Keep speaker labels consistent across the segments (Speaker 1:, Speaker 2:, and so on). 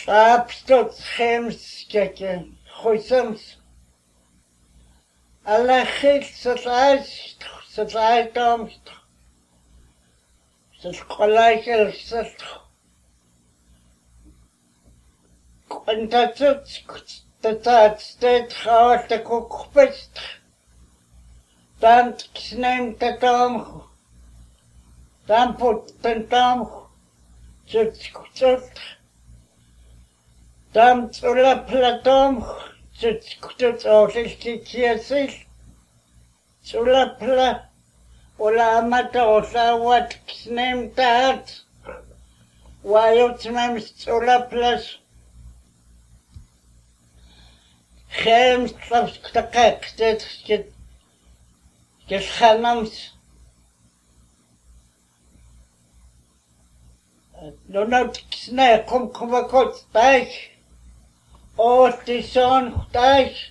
Speaker 1: Abstot chems keke choisems. Alachil sat aidamst. Sat kolaikel sat. Quantatut tatat stet gaat de kokpest. Tant snem tatam. Dan put tantam. Zut. Dan tula platom. Zut osilki kiesil. Tula pla. Ola amata osa wat snem tat. Wajot mem tula plas. Chems tlapstakaktet geschanams. Donat sne kom kvakot taich. O tison taich.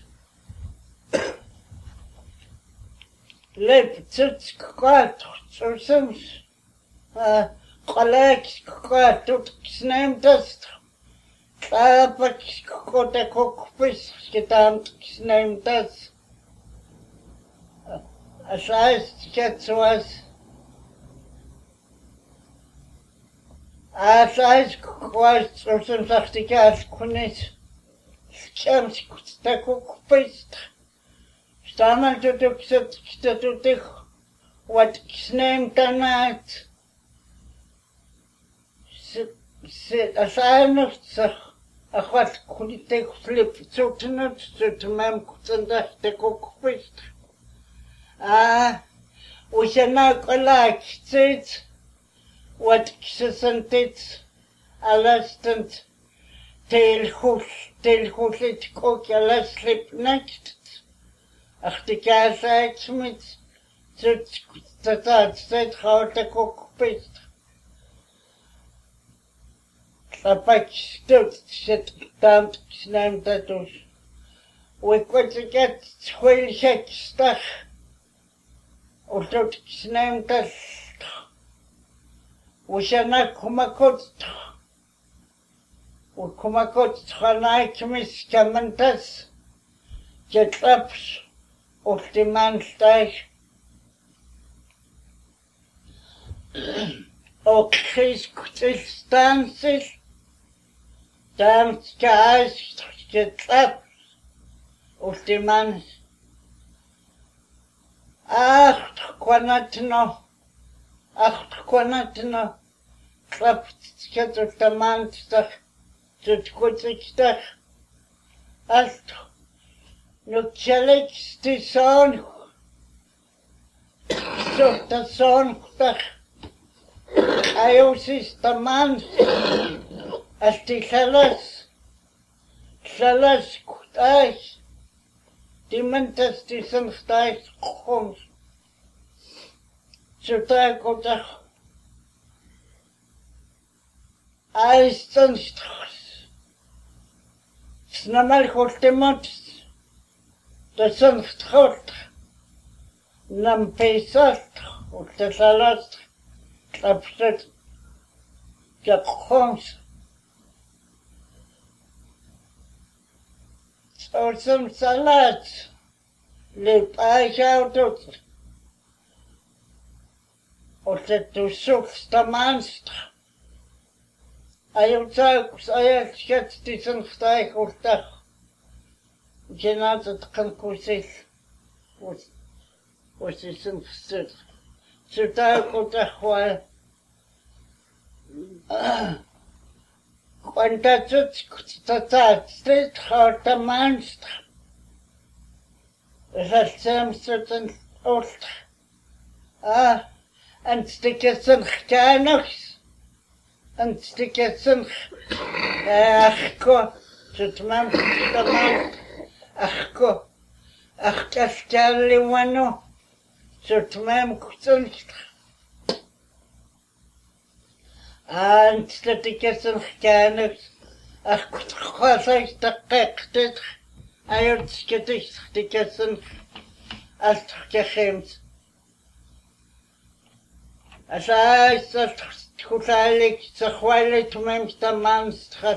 Speaker 1: Lep tsuts kwat tsusims. Qalaks kwat snem tast. Tapak kota kokpis gedammt snem das. Es heißt jetzt was. Es heißt was zum sagte ich als Kunis. Schems da kokpis. Stammen du gesagt du dich what snem danat. Es heißt Ахват кулитек флип цутнут цутмам кутандах те kokpist. Usana kolak цит what ксентит аластент телхулит кок аласлип накт. Ах ти казак mit цут цит хаут те kokpist. Tapak stot zit dampt snem tatus. We kwart get schwil gek stag. Of tot snem tas. We shana kumakot. We kumakot chanaik mis kamantas. Get ups of the man stag. O Chris stances. Dan skies get up of the man. Quanatino. Clap get of the man stuff. To good stuff. No chalik the son. So the son stuff. I also the man. As die Salas kutais, die mentes die zijn stijs komt. Zodat ik dacht, hij is dan straks. Snel goed de mond, dat zijn straks. Nam pesat, of de salas, klapset, dat komt. Or some salads. Lip I out of. Or that to soups the monster. I get this and stay or that. Genat can courses was this and stood. So that got a while. Quantatut street hard the monster. The same certain old. And stickers and canoes. And stickers and go to the man. Go. Cascali one. So to man couldn't. And the tickets and canoes. Was I the I had skittish tickets and as gehems. As I said, Kuchalik, the Hualit Memster Manstras.